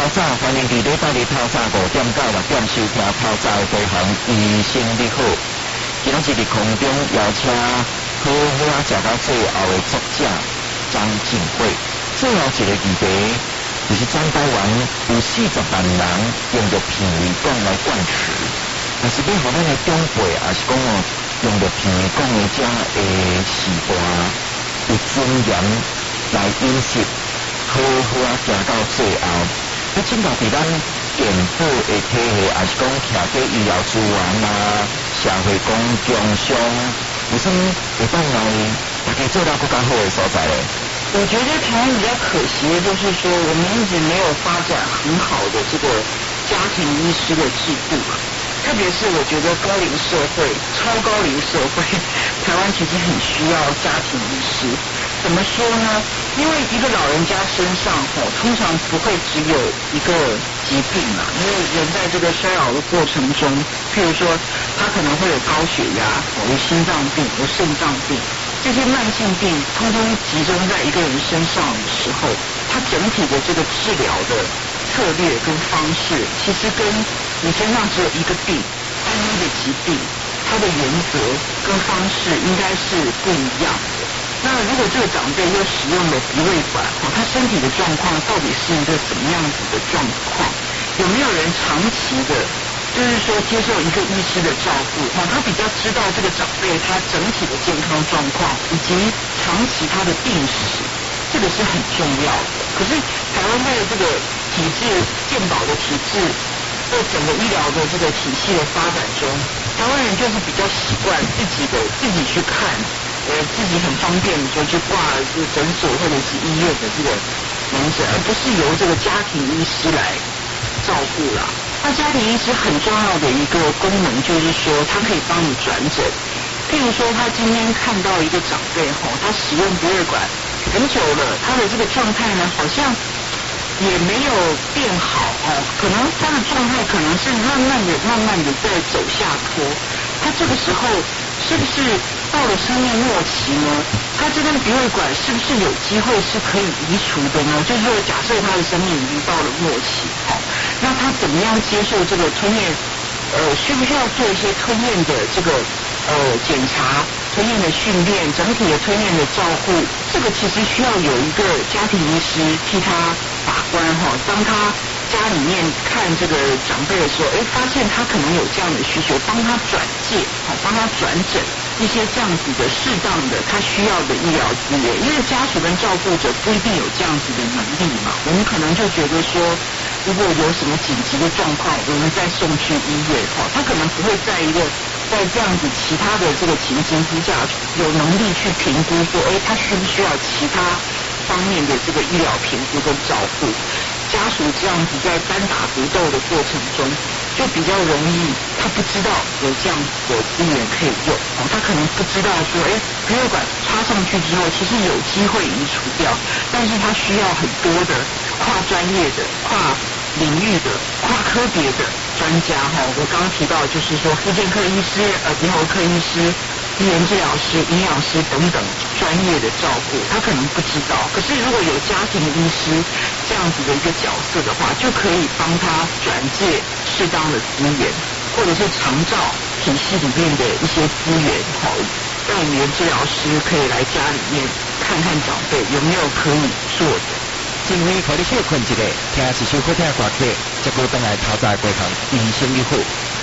早欢迎伫礼拜日透早5点到6点收听透早的飞航医生你好。今仔日伫空中邀请好好食到最后的作者张景惠。最后一个议题就是全台湾有40万人用着鼻胃管来灌食，但是要互咱的长辈，也是讲用着鼻胃管的者的时代有尊严来饮食，好好行到最后。那整个伫咱健保的体系，也是讲徛在医疗资源啊、社会公共上，有啥会当来大家做到更加好的所在咧？ 我觉得台湾比较可惜的就是说，我们一直没有发展很好的这个家庭医师的制度嘛。特别是我觉得高龄社会、超高龄社会，台湾其实很需要家庭医师。怎么说呢？因为一个老人家身上通常不会只有一个疾病嘛，因为人在这个衰老的过程中，譬如说他可能会有高血压、有心脏病、有肾脏病，这些慢性病通通集中在一个人身上的时候，他整体的这个治疗的策略跟方式，其实跟你身上只有一个病、单一的疾病，它的原则跟方式应该是不一样的。那如果这个长辈又使用了鼻胃管，他身体的状况到底是一个怎么样子的状况？有没有人长期的，就是说接受一个医师的照顾，他比较知道这个长辈他整体的健康状况，以及长期他的病史，这个是很重要的。可是台湾在这个体制健保的体制，在整个医疗的这个体系的发展中，台湾人就是比较习惯自己去看。自己很方便就去挂这个诊所或者是医院的这个门诊，而不是由这个家庭医师来照顾啦。那家庭医师很重要的一个功能就是说，它可以帮你转诊。譬如说，他今天看到一个长辈他使用鼻胃管很久了，他的这个状态呢好像也没有变好可能他的状态可能是慢慢的在走下坡。他这个时候是不是到了生命末期呢？他这根鼻胃管是不是有机会是可以移除的呢？就是说，假设他的生命已经到了末期，那他怎么样接受这个吞咽？需不需要做一些吞咽的这个检查、吞咽的训练、整体的吞咽的照护？这个其实需要有一个家庭医师替他把关当他家里面看这个长辈的时候，发现他可能有这样的需求，帮他转介，帮他转诊一些这样子的适当的他需要的医疗资源，因为家属跟照顾者不一定有这样子的能力嘛，我们可能就觉得说，如果有什么紧急的状况，我们再送去医院，他可能不会在这样子其他的这个情形之下，有能力去评估说，他需不需要其他方面的这个医疗评估跟照顾。家属这样子在单打独斗的过程中，就比较容易，他不知道有这样子的资源可以用他可能不知道说，鼻胃管插上去之后，其实有机会移除掉，但是他需要很多的跨专业的、跨领域的、跨科别的专家我刚刚提到就是说，复健科医师、鼻喉科医师、语言治疗师、营养师等等专业的照顾，他可能不知道。可是如果有家庭医师这样子的一个角色的话，就可以帮他转介适当的资源，或者是长照体系里面的一些资源让语言治疗师可以来家里面看看长辈有没有可以做的。 今晚和你小困一个，听一首好听的歌曲，结果等来透早过堂，医生你好。